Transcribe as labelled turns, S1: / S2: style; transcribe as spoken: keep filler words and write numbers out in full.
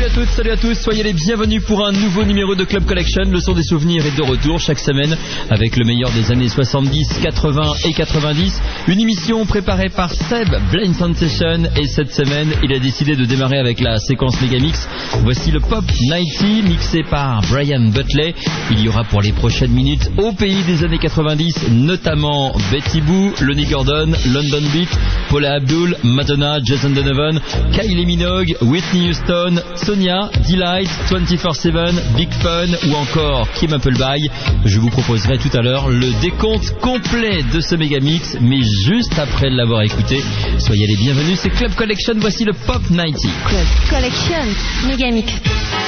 S1: à toutes, salut à tous, soyez les bienvenus pour un nouveau numéro de Club Collection. Le son des souvenirs est de retour chaque semaine avec le meilleur des années soixante-dix, quatre-vingts et quatre-vingt-dix. Une émission préparée par Seb, Blind Sensation, et cette semaine, il a décidé de démarrer avec la séquence Megamix. Voici le Pop quatre-vingt mixé par Brian Butley. Il y aura pour les prochaines minutes au pays des années quatre-vingt-dix, notamment Betty Boo, Lonnie Gordon, London Beat, Paula Abdul, Madonna, Jason Donovan, Kylie Minogue, Whitney Houston, Sonia, Delight, vingt-quatre sept, Big Fun ou encore Kim Appleby. Je vous proposerai tout à l'heure le décompte complet de ce Megamix, mais juste après l'avoir écouté. Soyez les bienvenus, c'est Club Collection, voici le Pop quatre-vingt.
S2: Club Collection, Megamix.